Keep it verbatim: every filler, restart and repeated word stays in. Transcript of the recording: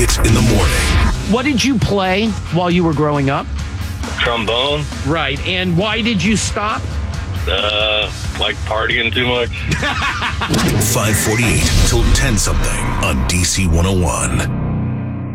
Elliott in the morning. What did you play while you were growing up? Trombone. Right. And why did you stop? Uh, like partying too much. five forty-eight till ten something on D C one oh one.